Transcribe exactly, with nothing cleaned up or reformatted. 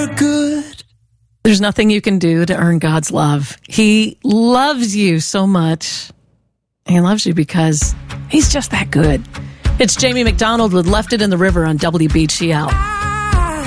you're good. There's nothing you can do to earn God's love. He loves you so much. He loves you because he's just that good. It's Jamie McDonald with Left It in the River on W B G L.